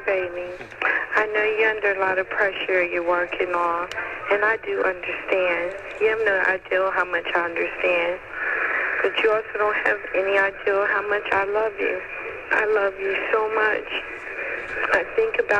baby. I know you're under a lot of pressure you're working on, and I do understand. You have no idea how much I understand. But you also don't have any idea how much I love you. I love you so much. I think about